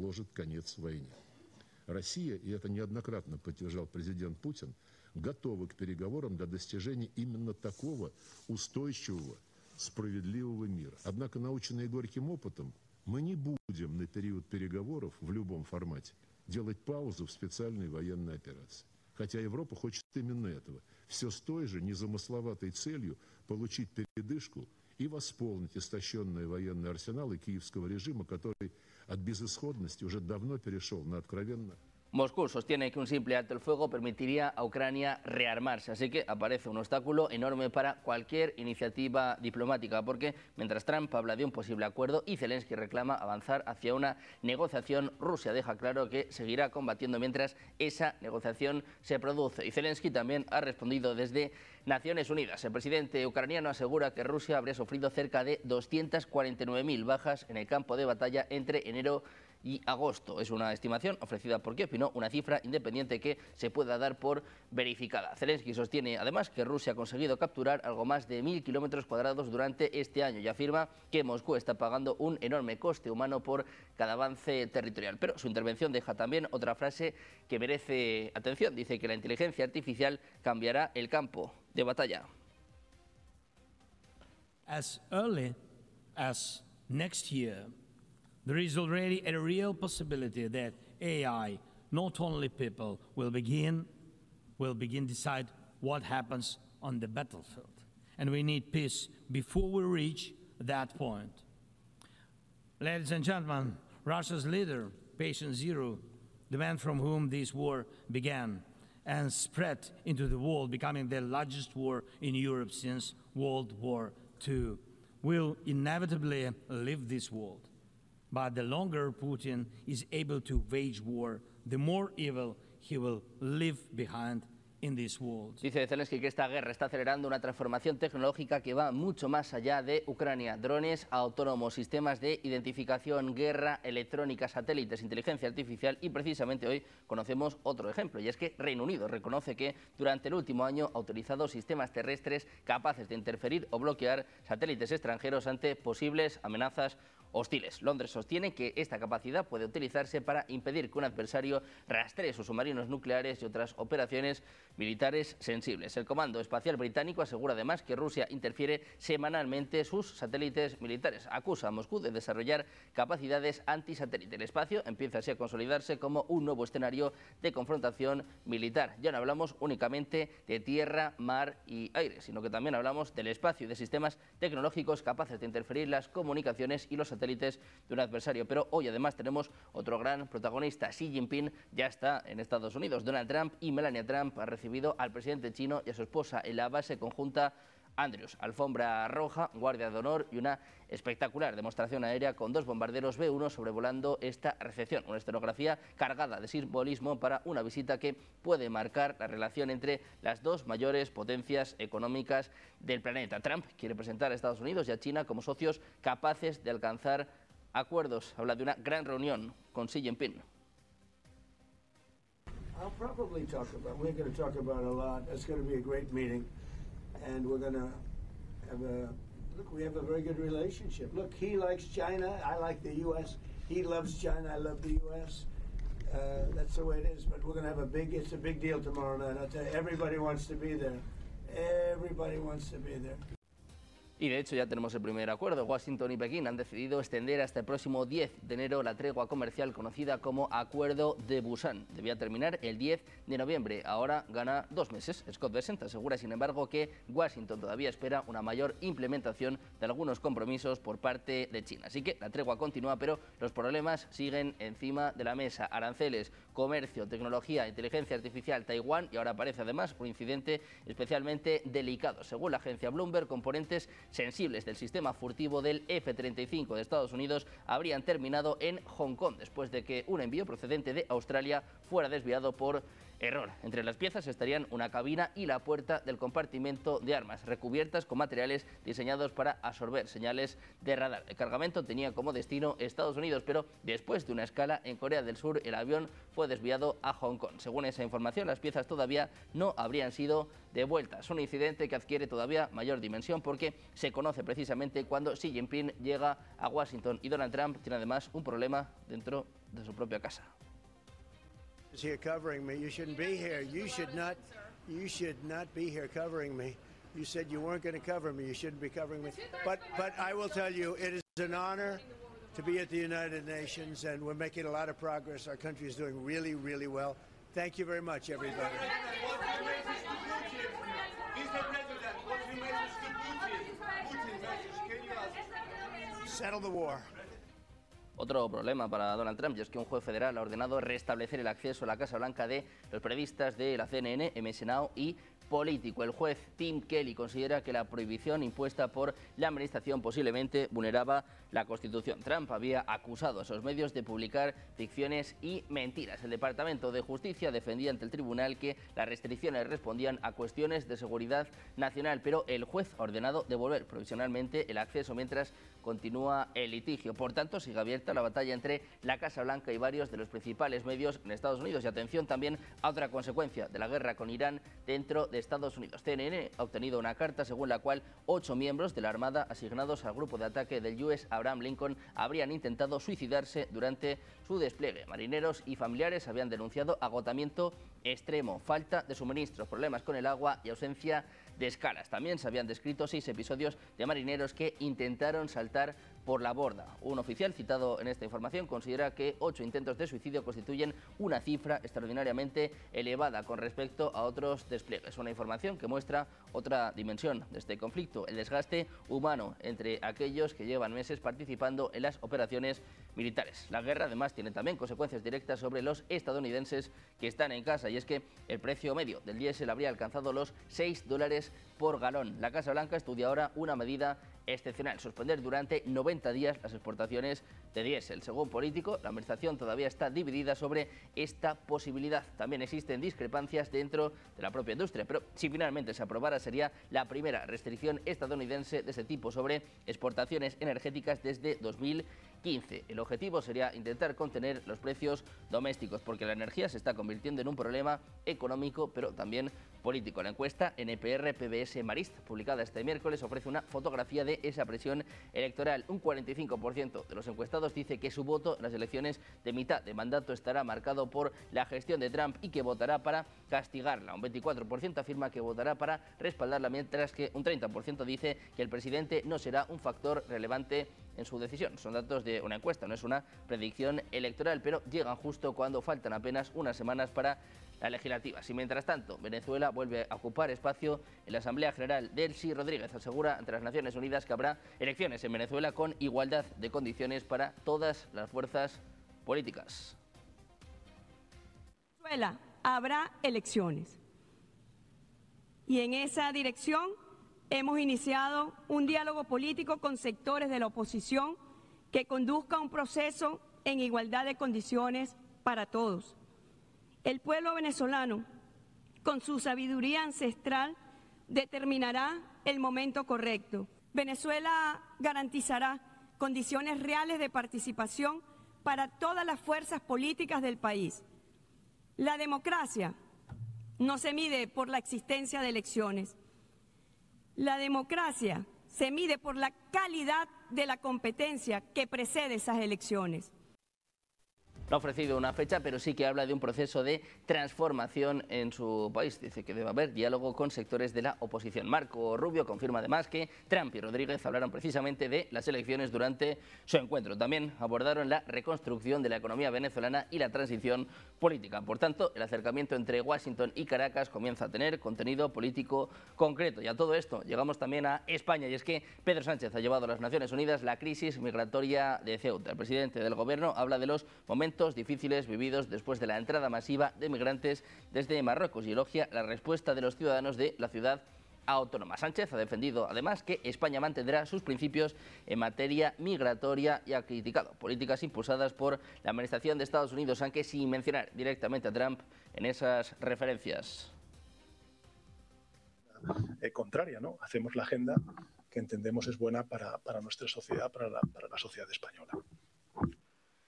положит конец войне. Россия, и это неоднократно подтверждал президент Путин, готова к переговорам для достижения именно такого устойчивого, справедливого мира. Однако, наученные горьким опытом, мы не будем на период переговоров в любом формате делать паузу в специальной военной операции. Хотя Европа хочет именно этого. Все с той же незамысловатой целью получить передышку и восполнить истощенные военные арсеналы киевского режима, который от безысходности уже давно перешел на откровенно... Moscú sostiene que un simple alto el fuego permitiría a Ucrania rearmarse, así que aparece un obstáculo enorme para cualquier iniciativa diplomática, porque mientras Trump habla de un posible acuerdo y Zelensky reclama avanzar hacia una negociación, Rusia deja claro que seguirá combatiendo mientras esa negociación se produce. Y Zelensky también ha respondido desde Naciones Unidas. El presidente ucraniano asegura que Rusia habría sufrido cerca de 249.000 bajas en el campo de batalla entre enero y agosto. Es una estimación ofrecida por Kiev y no una cifra independiente que se pueda dar por verificada. Zelensky sostiene además que Rusia ha conseguido capturar algo más de 1.000 kilómetros cuadrados durante este año y afirma que Moscú está pagando un enorme coste humano por cada avance territorial. Pero su intervención deja también otra frase que merece atención. Dice que la inteligencia artificial cambiará el campo de batalla. As early as next year, there is already a real possibility that AI, not only people, will begin decide what happens on the battlefield. And we need peace before we reach that point. Ladies and gentlemen, Russia's leader, patient zero, the man from whom this war began and spread into the world, becoming the largest war in Europe since World War II, will inevitably leave this world. But the longer Putin is able to wage war, the more evil he will leave behind in this world. Dice Zelensky que esta guerra está acelerando una transformación tecnológica que va mucho más allá de Ucrania. Drones autónomos, sistemas de identificación, guerra electrónica, satélites, inteligencia artificial y precisamente hoy conocemos otro ejemplo y es que Reino Unido reconoce que durante el último año ha utilizado sistemas terrestres capaces de interferir o bloquear satélites extranjeros ante posibles amenazas hostiles. Londres sostiene que esta capacidad puede utilizarse para impedir que un adversario rastree sus submarinos nucleares y otras operaciones militares sensibles. El Comando Espacial Británico asegura además que Rusia interfiere semanalmente sus satélites militares. Acusa a Moscú de desarrollar capacidades antisatélite. El espacio empieza así a consolidarse como un nuevo escenario de confrontación militar. Ya no hablamos únicamente de tierra, mar y aire, sino que también hablamos del espacio y de sistemas tecnológicos capaces de interferir las comunicaciones y los satélites de un adversario. Pero hoy además tenemos otro gran protagonista. Xi Jinping ya está en Estados Unidos. Donald Trump y Melania Trump han recibido al presidente chino y a su esposa en la base conjunta Andrews. Alfombra roja, guardia de honor y una espectacular demostración aérea con 2 bombarderos B-1 sobrevolando esta recepción. Una escenografía cargada de simbolismo para una visita que puede marcar la relación entre las dos mayores potencias económicas del planeta. Trump quiere presentar a Estados Unidos y a China como socios capaces de alcanzar acuerdos. Habla de una gran reunión con Xi Jinping. We're going to talk about a lot. It's going to be a great meeting. And we're going to have we have a very good relationship. Look, he likes China, I like the U.S. He loves China, I love the U.S. That's the way it is. But we're going to have it's a big deal tomorrow night. I'll tell you, everybody wants to be there. Everybody wants to be there. Y de hecho ya tenemos el primer acuerdo. Washington y Pekín han decidido extender hasta el próximo 10 de enero la tregua comercial conocida como Acuerdo de Busan. Debía terminar el 10 de noviembre. Ahora gana 2 meses. Scott Bessent asegura, sin embargo, que Washington todavía espera una mayor implementación de algunos compromisos por parte de China. Así que la tregua continúa, pero los problemas siguen encima de la mesa. Aranceles, comercio, tecnología, inteligencia artificial, Taiwán y ahora aparece además un incidente especialmente delicado. Según la agencia Bloomberg, componentes sensibles del sistema furtivo del F-35 de Estados Unidos habrían terminado en Hong Kong después de que un envío procedente de Australia fuera desviado por error. Entre las piezas estarían una cabina y la puerta del compartimento de armas, recubiertas con materiales diseñados para absorber señales de radar. El cargamento tenía como destino Estados Unidos, pero después de una escala en Corea del Sur, el avión fue desviado a Hong Kong. Según esa información, las piezas todavía no habrían sido devueltas. Un incidente que adquiere todavía mayor dimensión porque se conoce precisamente cuando Xi Jinping llega a Washington y Donald Trump tiene además un problema dentro de su propia casa. Here covering me. You shouldn't be here. You should not be here covering me. You said you weren't going to cover me. You shouldn't be covering me. But I will tell you, it is an honor to be at the United Nations, and we're making a lot of progress. Our country is doing really, really well. Thank you very much, everybody. Settle the war. Otro problema para Donald Trump, y es que un juez federal ha ordenado restablecer el acceso a la Casa Blanca de los periodistas de la CNN, MS Now y Político. El juez Tim Kelly considera que la prohibición impuesta por la administración posiblemente vulneraba la Constitución. Trump había acusado a esos medios de publicar ficciones y mentiras. El Departamento de Justicia defendía ante el tribunal que las restricciones respondían a cuestiones de seguridad nacional, pero el juez ha ordenado devolver provisionalmente el acceso mientras continúa el litigio. Por tanto, sigue abierta la batalla entre la Casa Blanca y varios de los principales medios en Estados Unidos. Y atención también a otra consecuencia de la guerra con Irán dentro de Estados Unidos. CNN ha obtenido una carta según la cual 8 miembros de la Armada asignados al grupo de ataque del US Abraham Lincoln habrían intentado suicidarse durante su despliegue. Marineros y familiares habían denunciado agotamiento extremo, falta de suministros, problemas con el agua y ausencia de escalas. También se habían descrito 6 episodios de marineros que intentaron saltar por la borda. Un oficial citado en esta información considera que 8 intentos de suicidio constituyen una cifra extraordinariamente elevada con respecto a otros despliegues. Una información que muestra otra dimensión de este conflicto, el desgaste humano entre aquellos que llevan meses participando en las operaciones militares. La guerra además tiene también consecuencias directas sobre los estadounidenses que están en casa, y es que el precio medio del diésel habría alcanzado los $6 por galón. La Casa Blanca estudia ahora una medida excepcional, suspender durante 90 días las exportaciones de diésel. Según Político, la administración todavía está dividida sobre esta posibilidad. También existen discrepancias dentro de la propia industria, pero si finalmente se aprobara sería la primera restricción estadounidense de este tipo sobre exportaciones energéticas desde 2015. El objetivo sería intentar contener los precios domésticos, porque la energía se está convirtiendo en un problema económico, pero también político. La encuesta NPR-PBS Marist, publicada este miércoles, ofrece una fotografía de esa presión electoral. Un 45% de los encuestados dice que su voto en las elecciones de mitad de mandato estará marcado por la gestión de Trump y que votará para castigarla. Un 24% afirma que votará para respaldarla, mientras que un 30% dice que el presidente no será un factor relevante en su decisión. Son datos de una encuesta, no es una predicción electoral, pero llegan justo cuando faltan apenas unas semanas para las legislativas. Y mientras tanto, Venezuela vuelve a ocupar espacio en la Asamblea General. Delcy Rodríguez asegura ante las Naciones Unidas que habrá elecciones en Venezuela con igualdad de condiciones para todas las fuerzas políticas. En Venezuela habrá elecciones. Y en esa dirección hemos iniciado un diálogo político con sectores de la oposición que conduzca un proceso en igualdad de condiciones para todos. El pueblo venezolano, con su sabiduría ancestral, determinará el momento correcto. Venezuela garantizará condiciones reales de participación para todas las fuerzas políticas del país. La democracia no se mide por la existencia de elecciones. La democracia se mide por la calidad de la competencia que precede esas elecciones. No ha ofrecido una fecha, pero sí que habla de un proceso de transformación en su país. Dice que debe haber diálogo con sectores de la oposición. Marco Rubio confirma además que Trump y Rodríguez hablaron precisamente de las elecciones durante su encuentro. También abordaron la reconstrucción de la economía venezolana y la transición política. Por tanto, el acercamiento entre Washington y Caracas comienza a tener contenido político concreto. Y a todo esto llegamos también a España, y es que Pedro Sánchez ha llevado a las Naciones Unidas la crisis migratoria de Ceuta. El presidente del Gobierno habla de los momentos difíciles vividos después de la entrada masiva de migrantes desde Marruecos y elogia la respuesta de los ciudadanos de la ciudad autónoma. Sánchez ha defendido además que España mantendrá sus principios en materia migratoria y ha criticado políticas impulsadas por la administración de Estados Unidos, aunque sin mencionar directamente a Trump en esas referencias. Contraria, ¿no? Hacemos la agenda que entendemos es buena para nuestra sociedad, para la sociedad española.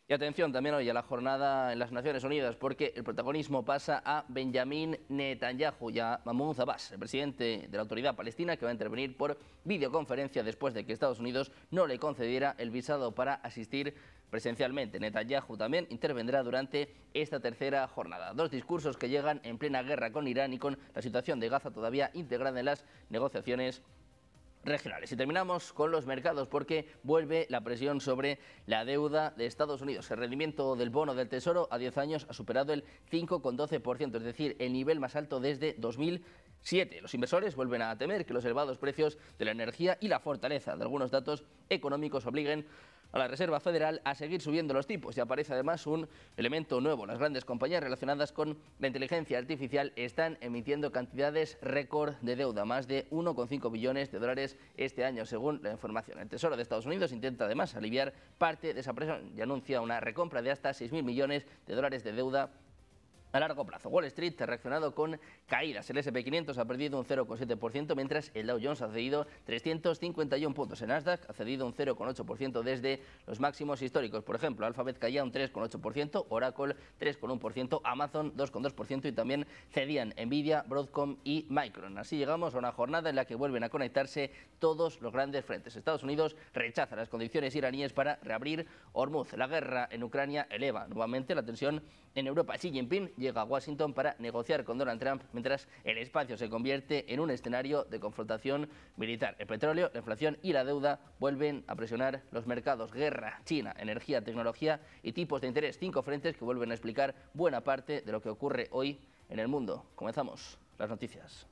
Y atención también hoy a la jornada en las Naciones Unidas, porque el protagonismo pasa a Benjamin Netanyahu y a Mahmoud Abbas, el presidente de la Autoridad Palestina, que va a intervenir por videoconferencia después de que Estados Unidos no le concediera el visado para asistir presencialmente. Netanyahu también intervendrá durante esta tercera jornada. Dos discursos que llegan en plena guerra con Irán y con la situación de Gaza todavía integrada en las negociaciones regionales. Y terminamos con los mercados, porque vuelve la presión sobre la deuda de Estados Unidos. El rendimiento del bono del Tesoro a 10 años ha superado el 5,12%, es decir, el nivel más alto desde 2007. Los inversores vuelven a temer que los elevados precios de la energía y la fortaleza de algunos datos económicos obliguen a la Reserva Federal a seguir subiendo los tipos. Y aparece además un elemento nuevo. Las grandes compañías relacionadas con la inteligencia artificial están emitiendo cantidades récord de deuda, más de 1,5 billones de dólares este año, según la información. El Tesoro de Estados Unidos intenta además aliviar parte de esa presión y anuncia una recompra de hasta 6.000 millones de dólares de deuda a largo plazo. Wall Street ha reaccionado con caídas. El S&P 500 ha perdido un 0,7%, mientras el Dow Jones ha cedido 351 puntos. El Nasdaq ha cedido un 0,8% desde los máximos históricos. Por ejemplo, Alphabet caía un 3,8%, Oracle 3,1%, Amazon 2,2% y también cedían Nvidia, Broadcom y Micron. Así llegamos a una jornada en la que vuelven a conectarse todos los grandes frentes. Estados Unidos rechaza las condiciones iraníes para reabrir Hormuz. La guerra en Ucrania eleva nuevamente la tensión en Europa. Xi Jinping llega a Washington para negociar con Donald Trump, mientras el espacio se convierte en un escenario de confrontación militar. El petróleo, la inflación y la deuda vuelven a presionar los mercados. Guerra, China, energía, tecnología y tipos de interés. 5 frentes que vuelven a explicar buena parte de lo que ocurre hoy en el mundo. Comenzamos las noticias.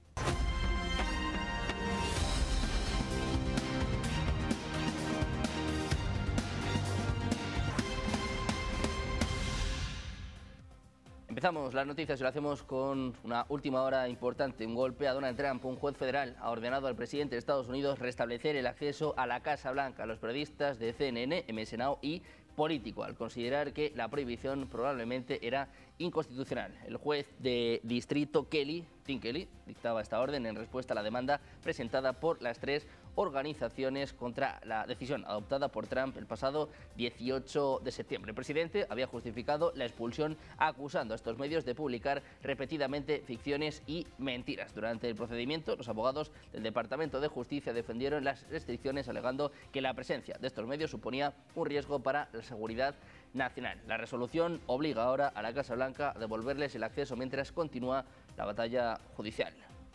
Empezamos las noticias y lo hacemos con una última hora importante. Un golpe a Donald Trump. Un juez federal ha ordenado al presidente de Estados Unidos restablecer el acceso a la Casa Blanca a los periodistas de CNN, MS Now y Político, al considerar que la prohibición probablemente era inconstitucional. El juez de distrito Tim Kelly, dictaba esta orden en respuesta a la demanda presentada por las 3 organizaciones contra la decisión adoptada por Trump el pasado 18 de septiembre. El presidente había justificado la expulsión acusando a estos medios de publicar repetidamente ficciones y mentiras. Durante el procedimiento, los abogados del Departamento de Justicia defendieron las restricciones, alegando que la presencia de estos medios suponía un riesgo para la seguridad nacional. La resolución obliga ahora a la Casa Blanca a devolverles el acceso mientras continúa la batalla judicial.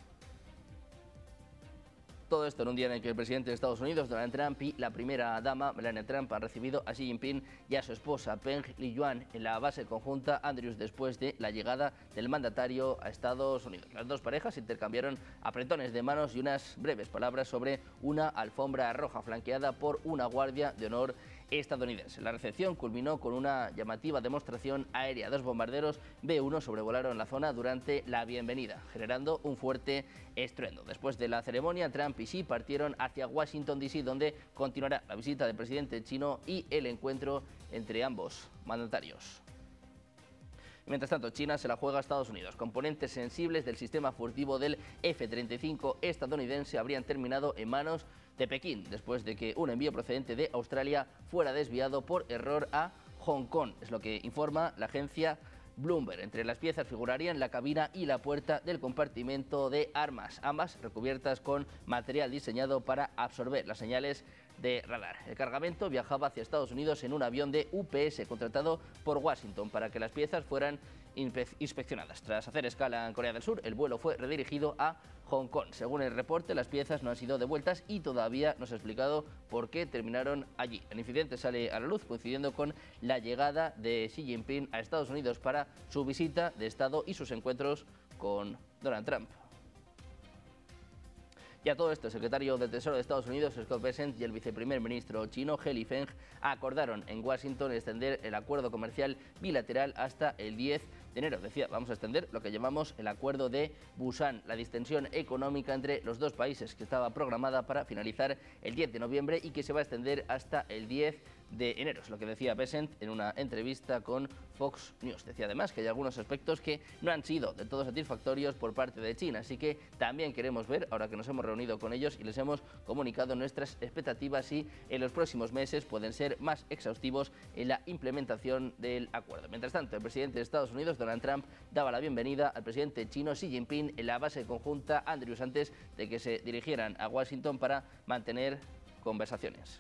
Todo esto en un día en el que el presidente de Estados Unidos, Donald Trump, y la primera dama, Melania Trump, han recibido a Xi Jinping y a su esposa, Peng Liyuan, en la base conjunta Andrews después de la llegada del mandatario a Estados Unidos. Las dos parejas intercambiaron apretones de manos y unas breves palabras sobre una alfombra roja flanqueada por una guardia de honor estadounidense. La recepción culminó con una llamativa demostración aérea. 2 bombarderos B-1 sobrevolaron la zona durante la bienvenida, generando un fuerte estruendo. Después de la ceremonia, Trump y Xi partieron hacia Washington, D.C., donde continuará la visita del presidente chino y el encuentro entre ambos mandatarios. Mientras tanto, China se la juega a Estados Unidos. Componentes sensibles del sistema furtivo del F-35 estadounidense habrían terminado en manos de Pekín, después de que un envío procedente de Australia fuera desviado por error a Hong Kong. Es lo que informa la agencia Bloomberg. Entre las piezas figurarían la cabina y la puerta del compartimento de armas, ambas recubiertas con material diseñado para absorber las señales de radar. El cargamento viajaba hacia Estados Unidos en un avión de UPS contratado por Washington para que las piezas fueran inspeccionadas. Tras hacer escala en Corea del Sur, el vuelo fue redirigido a Hong Kong. Según el reporte, las piezas no han sido devueltas y todavía no se ha explicado por qué terminaron allí. El incidente sale a la luz coincidiendo con la llegada de Xi Jinping a Estados Unidos para su visita de Estado y sus encuentros con Donald Trump. Y a todo esto, el secretario del Tesoro de Estados Unidos, Scott Bessent, y el viceprimer ministro chino, He Lifeng, acordaron en Washington extender el acuerdo comercial bilateral hasta el 10 de enero. Decía, vamos a extender lo que llamamos el acuerdo de Busan, la distensión económica entre los dos países que estaba programada para finalizar el 10 de noviembre y que se va a extender hasta el 10 de enero. Es lo que decía Bessent en una entrevista con Fox News. Decía además que hay algunos aspectos que no han sido del todo satisfactorios por parte de China, así que también queremos ver, ahora que nos hemos reunido con ellos y les hemos comunicado nuestras expectativas, si en los próximos meses pueden ser más exhaustivos en la implementación del acuerdo. Mientras tanto, el presidente de Estados Unidos, Donald Trump, daba la bienvenida al presidente chino Xi Jinping en la base conjunta Andrews antes de que se dirigieran a Washington para mantener conversaciones.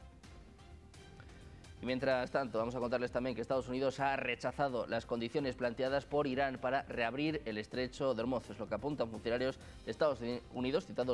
Y mientras tanto, vamos a contarles también que Estados Unidos ha rechazado las condiciones planteadas por Irán para reabrir el estrecho de Hormuz. Es lo que apuntan funcionarios de Estados Unidos citados